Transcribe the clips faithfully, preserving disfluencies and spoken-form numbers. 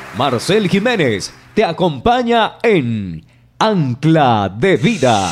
Marcel Jiménez te acompaña en Ancla de Vida.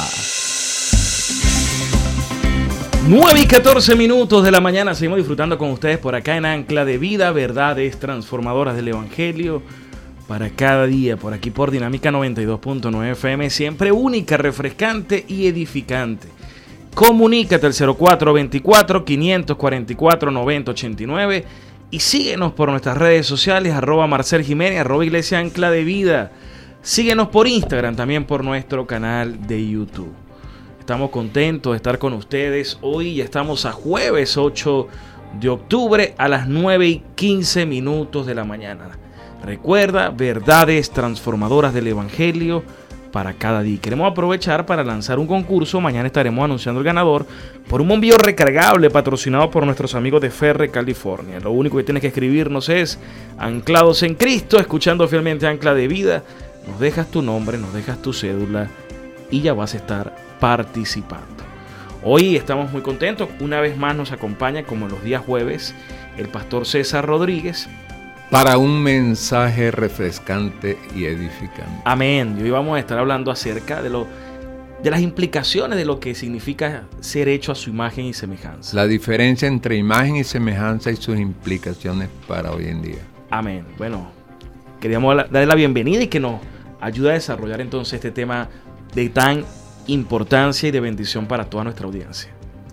nueve y catorce minutos de la mañana, seguimos disfrutando con ustedes por acá en Ancla de Vida, verdades transformadoras del Evangelio para cada día, por aquí por Dinámica noventa y dos punto nueve F M, siempre única, refrescante y edificante. Comunícate al cero cuatro veinticuatro, quinientos cuarenta y cuatro, noventa ochenta y nueve y síguenos por nuestras redes sociales, arroba Marcel Jiménez, arroba Iglesia Ancla de Vida. Síguenos por Instagram, también por nuestro canal de YouTube. Estamos contentos de estar con ustedes. Hoy ya estamos a jueves ocho de octubre a las nueve y quince minutos de la mañana. Recuerda, verdades transformadoras del Evangelio para cada día. Queremos aprovechar para lanzar un concurso. Mañana estaremos anunciando el ganador por un bombillo recargable patrocinado por nuestros amigos de Ferre, California. Lo único que tienes que escribirnos es Anclados en Cristo, escuchando fielmente Ancla de Vida. Nos dejas tu nombre, nos dejas tu cédula y ya vas a estar participando. Hoy estamos muy contentos. Una vez más nos acompaña, como los días jueves, el pastor César Rodríguez para un mensaje refrescante y edificante. Amén. Y hoy vamos a estar hablando acerca de lo de las implicaciones de lo que significa ser hecho a su imagen y semejanza. La diferencia entre imagen y semejanza y sus implicaciones para hoy en día. Amén. Bueno, queríamos darle la bienvenida y que nos ayude a desarrollar entonces este tema de tan importancia y de bendición para toda nuestra audiencia.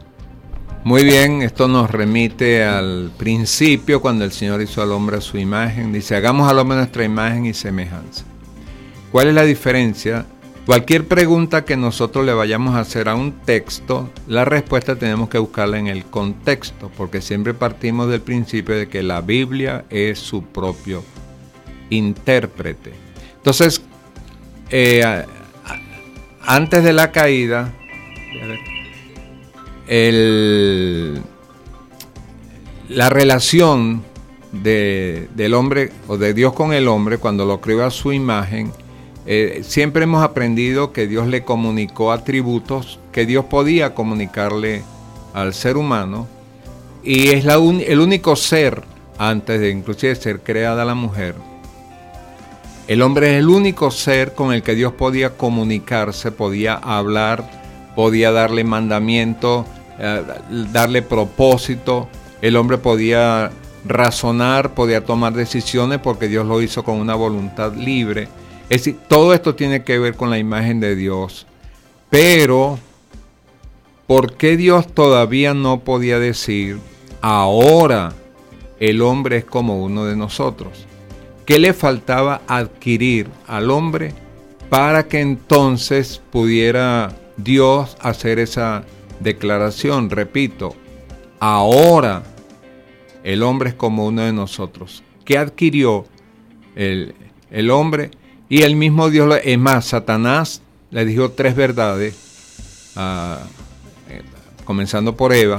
Muy bien, esto nos remite al principio cuando el Señor hizo al hombre a su imagen. Dice, hagamos al hombre nuestra imagen y semejanza. ¿Cuál es la diferencia? Cualquier pregunta que nosotros le vayamos a hacer a un texto, la respuesta tenemos que buscarla en el contexto, porque siempre partimos del principio de que la Biblia es su propio intérprete. Entonces, eh, antes de la caída, el, la relación de, del hombre o de Dios con el hombre cuando lo creó a su imagen, eh, siempre hemos aprendido que Dios le comunicó atributos que Dios podía comunicarle al ser humano, y es la un, el único ser, antes de inclusive ser creada la mujer, el hombre es el único ser con el que Dios podía comunicarse, podía hablar, podía darle mandamiento, eh, darle propósito. El hombre podía razonar, podía tomar decisiones porque Dios lo hizo con una voluntad libre. Es decir, todo esto tiene que ver con la imagen de Dios. Pero, ¿por qué Dios todavía no podía decir, ahora el hombre es como uno de nosotros? ¿Qué le faltaba adquirir al hombre para que entonces pudiera Dios hacer esa declaración? Repito, ahora el hombre es como uno de nosotros. ¿Qué adquirió el, el hombre? Y el mismo Dios, es más, Satanás le dijo tres verdades, uh, eh, comenzando por Eva,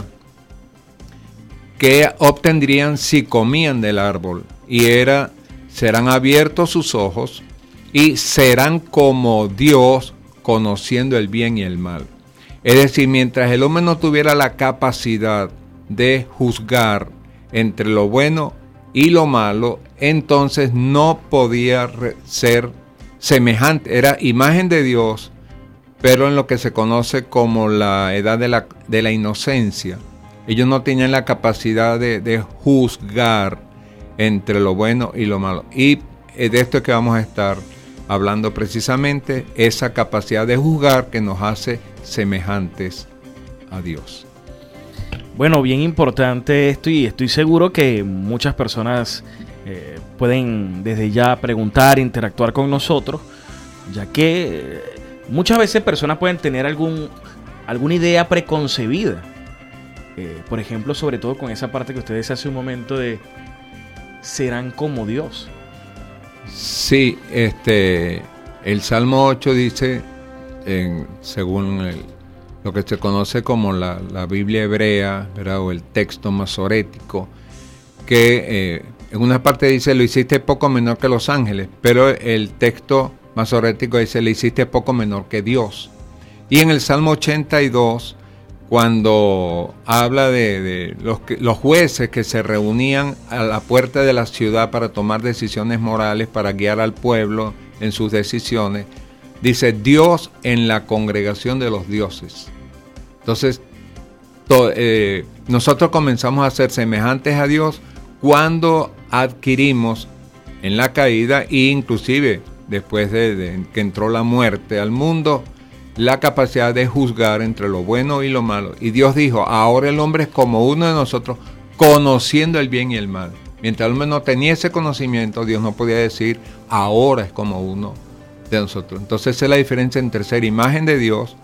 que obtendrían si comían del árbol. Y era, serán abiertos sus ojos y serán como Dios, conociendo el bien y el mal. Es decir, mientras el hombre no tuviera la capacidad de juzgar entre lo bueno y lo malo, entonces no podía ser semejante. Era imagen de Dios, pero en lo que se conoce como la edad de la, de la inocencia. Ellos no tenían la capacidad de, de juzgar entre lo bueno y lo malo. Y de esto es que vamos a estar hablando precisamente, esa capacidad de juzgar que nos hace semejantes a Dios. Bueno, bien importante esto, y estoy seguro que muchas personas eh, pueden desde ya preguntar, interactuar con nosotros, ya que eh, muchas veces personas pueden tener algún, alguna idea preconcebida. Eh, por ejemplo, sobre todo con esa parte que ustedes hace un momento de serán como Dios. Sí, este, el Salmo ocho dice, en, según el, lo que se conoce como la, la Biblia hebrea, ¿verdad? O el texto masorético, que eh, en una parte dice, lo hiciste poco menor que los ángeles, pero el texto masorético dice, lo hiciste poco menor que Dios. Y en el Salmo ochenta y dos cuando habla de, de los, que, los jueces que se reunían a la puerta de la ciudad para tomar decisiones morales, para guiar al pueblo en sus decisiones, dice Dios en la congregación de los dioses. Entonces, to, eh, nosotros comenzamos a ser semejantes a Dios cuando adquirimos en la caída e inclusive después de, de que entró la muerte al mundo, la capacidad de juzgar entre lo bueno y lo malo. Y Dios dijo, ahora el hombre es como uno de nosotros, conociendo el bien y el mal. Mientras el hombre no tenía ese conocimiento, Dios no podía decir, ahora es como uno de nosotros. Entonces esa es la diferencia entre ser imagen de Dios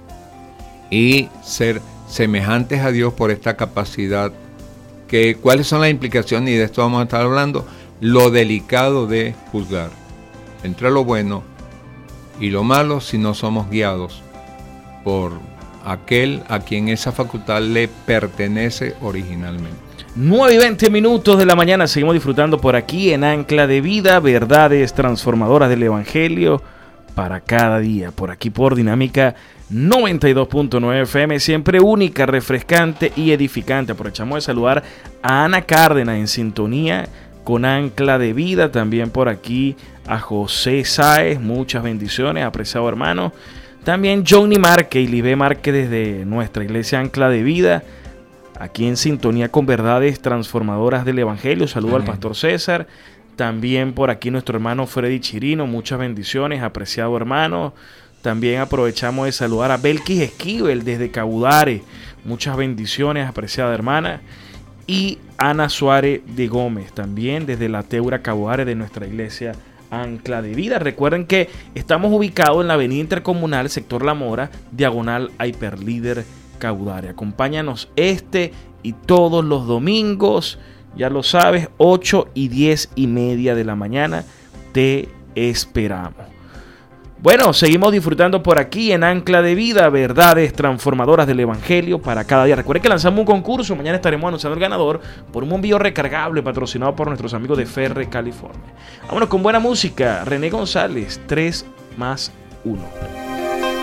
y ser semejantes a Dios por esta capacidad. Que, ¿cuáles son las implicaciones? Y de esto vamos a estar hablando. Lo delicado de juzgar entre lo bueno y lo malo si no somos guiados por aquel a quien esa facultad le pertenece originalmente. nueve y veinte minutos de la mañana, seguimos disfrutando por aquí en Ancla de Vida, verdades transformadoras del Evangelio para cada día, por aquí por Dinámica noventa y dos punto nueve F M, siempre única, refrescante y edificante. Aprovechamos de saludar a Ana Cárdenas en sintonía con Ancla de Vida, también por aquí a José Sáez, muchas bendiciones, apreciado hermano. También Johnny Márquez y Libé Márquez desde nuestra iglesia Ancla de Vida, aquí en sintonía con verdades transformadoras del Evangelio. Saludo Amén. Al pastor César. También por aquí nuestro hermano Freddy Chirino, muchas bendiciones, apreciado hermano. También aprovechamos de saludar a Belkis Esquivel desde Caudare, muchas bendiciones, apreciada hermana. Y Ana Suárez de Gómez, también desde la Teura Caudare de nuestra iglesia Ancla de Vida. Recuerden que estamos ubicados en la avenida Intercomunal, sector La Mora, diagonal a Hiperlíder Caudare. Acompáñanos este y todos los domingos, ya lo sabes, ocho y diez y media de la mañana, te esperamos. Bueno, seguimos disfrutando por aquí en Ancla de Vida, verdades transformadoras del Evangelio para cada día. Recuerden que lanzamos un concurso, mañana estaremos anunciando el ganador por un bombillo recargable patrocinado por nuestros amigos de Ferre, California. Vámonos con buena música, René González, tres más uno.